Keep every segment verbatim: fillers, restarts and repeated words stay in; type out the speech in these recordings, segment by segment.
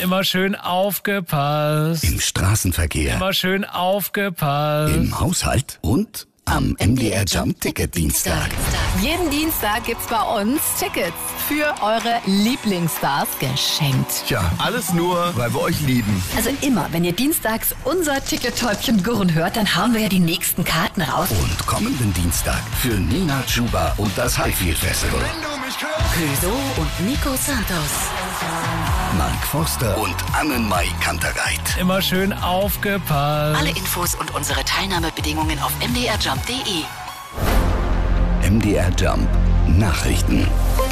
Immer schön aufgepasst. Im Straßenverkehr. Immer schön aufgepasst. Im Haushalt und am M D R Jump Ticket Dienstag. Jeden Dienstag gibt's bei uns Tickets für eure Lieblingsstars geschenkt. Tja, alles nur, weil wir euch lieben. Also immer, wenn ihr dienstags unser Ticket-Täubchen gurren hört, dann hauen wir ja die nächsten Karten raus. Und kommenden Dienstag für Nina Chuba und das Highfield Festival. Clüso und Nico Santos. Mark Forster und Annenmai Kantereit. Immer schön aufgepasst. Alle Infos und unsere Teilnahmebedingungen auf m d r jump punkt d e. M D R Jump Nachrichten.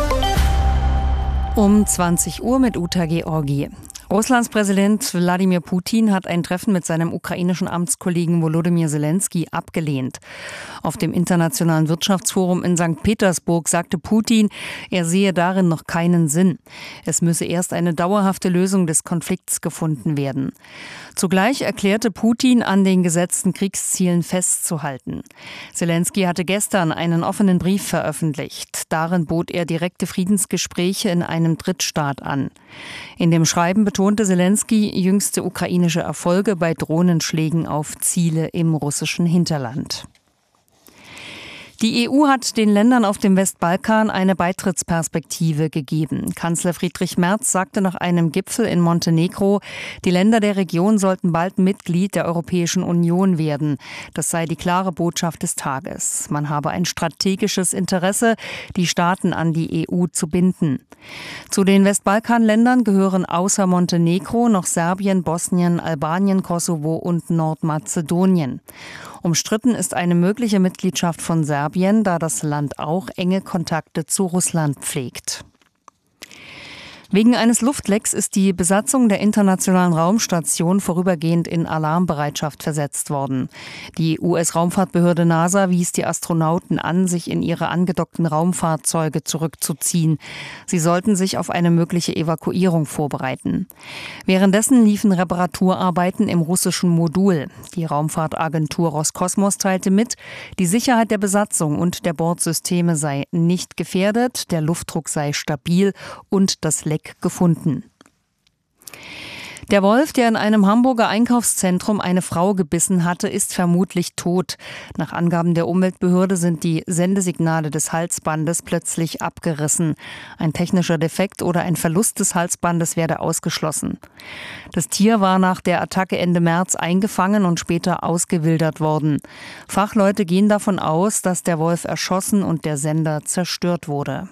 Um zwanzig Uhr mit Uta Georgi. Russlands Präsident Wladimir Putin hat ein Treffen mit seinem ukrainischen Amtskollegen Volodymyr Zelensky abgelehnt. Auf dem Internationalen Wirtschaftsforum in Sankt Petersburg sagte Putin, er sehe darin noch keinen Sinn. Es müsse erst eine dauerhafte Lösung des Konflikts gefunden werden. Zugleich erklärte Putin, an den gesetzten Kriegszielen festzuhalten. Zelensky hatte gestern einen offenen Brief veröffentlicht. Darin bot er direkte Friedensgespräche in einem Drittstaat an. In dem Schreiben betonte Zelensky jüngste ukrainische Erfolge bei Drohnenschlägen auf Ziele im russischen Hinterland. Die E U hat den Ländern auf dem Westbalkan eine Beitrittsperspektive gegeben. Kanzler Friedrich Merz sagte nach einem Gipfel in Montenegro, die Länder der Region sollten bald Mitglied der Europäischen Union werden. Das sei die klare Botschaft des Tages. Man habe ein strategisches Interesse, die Staaten an die E U zu binden. Zu den Westbalkanländern gehören außer Montenegro noch Serbien, Bosnien, Albanien, Kosovo und Nordmazedonien. Umstritten ist eine mögliche Mitgliedschaft von Serbien, da das Land auch enge Kontakte zu Russland pflegt. Wegen eines Luftlecks ist die Besatzung der Internationalen Raumstation vorübergehend in Alarmbereitschaft versetzt worden. Die U S-Raumfahrtbehörde NASA wies die Astronauten an, sich in ihre angedockten Raumfahrzeuge zurückzuziehen. Sie sollten sich auf eine mögliche Evakuierung vorbereiten. Währenddessen liefen Reparaturarbeiten im russischen Modul. Die Raumfahrtagentur Roskosmos teilte mit, die Sicherheit der Besatzung und der Bordsysteme sei nicht gefährdet, der Luftdruck sei stabil und das Leck gefunden. Der Wolf, der in einem Hamburger Einkaufszentrum eine Frau gebissen hatte, ist vermutlich tot. Nach Angaben der Umweltbehörde sind die Sendesignale des Halsbandes plötzlich abgerissen. Ein technischer Defekt oder ein Verlust des Halsbandes werde ausgeschlossen. Das Tier war nach der Attacke Ende März eingefangen und später ausgewildert worden. Fachleute gehen davon aus, dass der Wolf erschossen und der Sender zerstört wurde.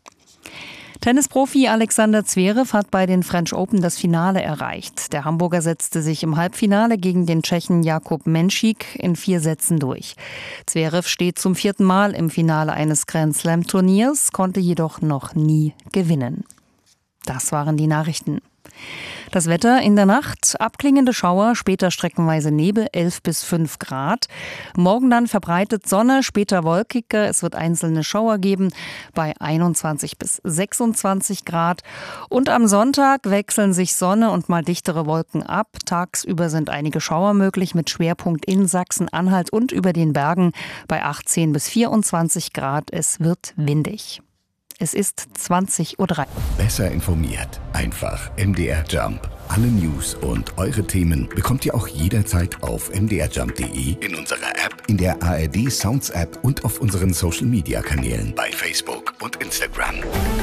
Tennisprofi Alexander Zverev hat bei den French Open das Finale erreicht. Der Hamburger setzte sich im Halbfinale gegen den Tschechen Jakub Menšík in vier Sätzen durch. Zverev steht zum vierten Mal im Finale eines Grand Slam Turniers, konnte jedoch noch nie gewinnen. Das waren die Nachrichten. Das Wetter in der Nacht, abklingende Schauer, später streckenweise Nebel, elf bis fünf Grad. Morgen dann verbreitet Sonne, später wolkiger. Es wird einzelne Schauer geben bei einundzwanzig bis sechsundzwanzig Grad. Und am Sonntag wechseln sich Sonne und mal dichtere Wolken ab. Tagsüber sind einige Schauer möglich mit Schwerpunkt in Sachsen-Anhalt und über den Bergen bei achtzehn bis vierundzwanzig Grad. Es wird windig. Es ist zwanzig Uhr drei. Besser informiert. Einfach M D R Jump. Alle News und eure Themen bekommt ihr auch jederzeit auf m d r jump punkt d e, in unserer App, in der A R D Sounds App und auf unseren Social Media Kanälen bei Facebook und Instagram.